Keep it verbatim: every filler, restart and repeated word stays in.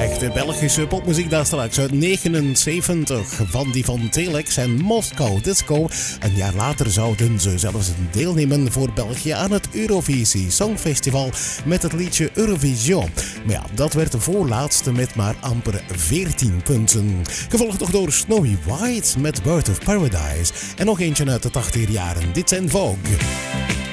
Echte Belgische popmuziek daar straks uit negenenzeventig van die van Telex en Moscow Disco. Een jaar later zouden ze zelfs deelnemen voor België aan het Eurovisie Songfestival met het liedje Eurovision. Maar ja, dat werd de voorlaatste met maar amper veertien punten. Gevolgd nog door Snowy White met Bird of Paradise en nog eentje uit de tachtiger jaren. Dit zijn Vogue.